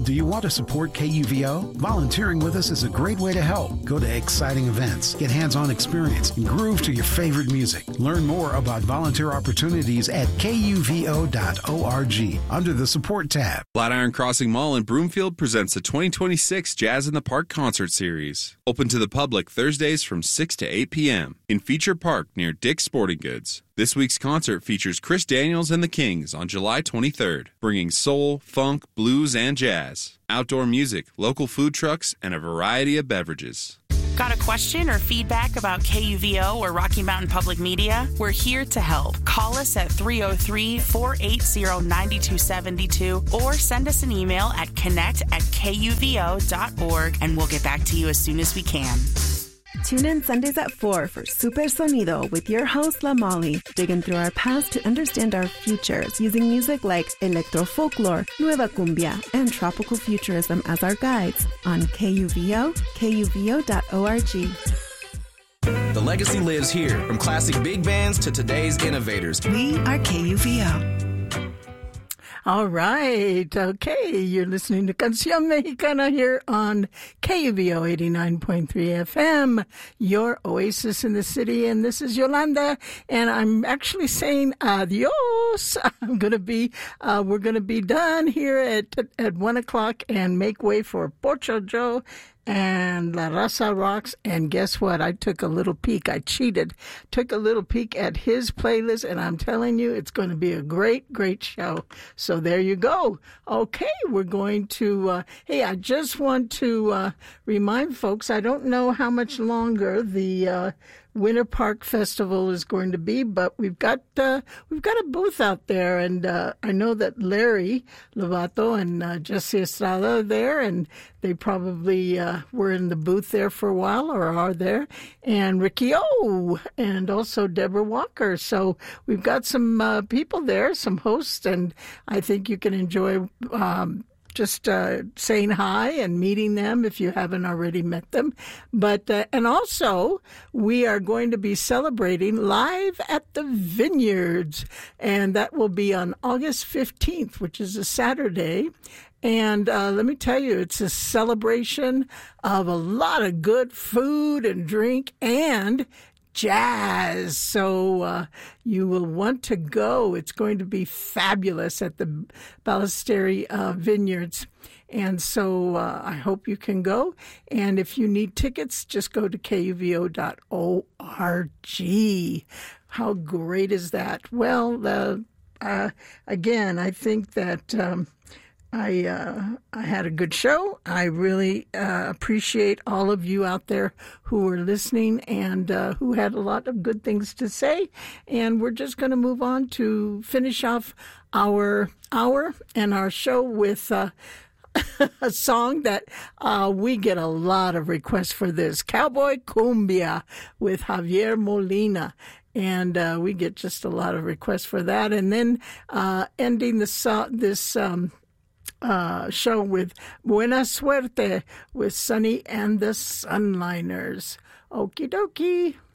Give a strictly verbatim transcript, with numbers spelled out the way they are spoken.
Do you want to support K U V O? Volunteering with us is a great way to help. Go to exciting events, get hands-on experience, and groove to your favorite music. Learn more about volunteer opportunities at K U V O dot org under the Support tab. Flatiron Crossing Mall in Broomfield presents the twenty twenty-six Jazz in the Park Concert Series. Open to the public Thursdays from six to eight p.m. in Feature Park near Dick's Sporting Goods. This week's concert features Chris Daniels and the Kings on July twenty-third, bringing soul, funk, blues, and jazz. Outdoor music, local food trucks, and a variety of beverages. Got a question or feedback about K U V O or Rocky Mountain Public Media? We're here to help. Call us at three oh three, four eight zero, nine two seven two or send us an email at connect at K U V O dot org and we'll get back to you as soon as we can. Tune in Sundays at four for Super Sonido with your host, La Molly, digging through our past to understand our futures using music like electro folklore, nueva cumbia, and tropical futurism as our guides on K U V O, K U V O dot org. The legacy lives here, from classic big bands to today's innovators. We are K U V O. All right. Okay. You're listening to Canción Mexicana here on K U V O eighty-nine point three F M, your oasis in the city. And this is Yolanda. And I'm actually saying adios. I'm going to be, uh, we're going to be done here at, at one o'clock and make way for Pocho Joe and La Raza Rocks. And guess what? I took a little peek. I cheated. Took a little peek at his playlist, and I'm telling you, it's going to be a great, great show. So there you go. Okay, we're going to, uh, hey, I just want to uh, remind folks, I don't know how much longer the uh, Winter Park Festival is going to be, but we've got uh, we've got a booth out there, and uh, I know that Larry Lovato and uh, Jesse Estrada are there, and they probably uh, were in the booth there for a while or are there, and Ricky O, and also Deborah Walker. So we've got some uh, people there, some hosts, and I think you can enjoy um just uh, saying hi and meeting them if you haven't already met them. But uh, and also, we are going to be celebrating live at the Vineyards, and that will be on August fifteenth, which is a Saturday. And uh, let me tell you, it's a celebration of a lot of good food and drink and jazz. So uh, you will want to go. It's going to be fabulous at the Ballesteri uh, Vineyards. And so uh, I hope you can go. And if you need tickets, just go to K U V O dot org. How great is that? Well, uh, uh, again, I think that um, I uh, I had a good show. I really uh, appreciate all of you out there who were listening and uh, who had a lot of good things to say. And we're just going to move on to finish off our hour and our show with uh, a song that uh, we get a lot of requests for this. Cowboy Cumbia with Javier Molina. And uh, we get just a lot of requests for that. And then uh, ending the so- this um Uh, show with Buena Suerte with Sonny and the Sunliners. Okie dokie.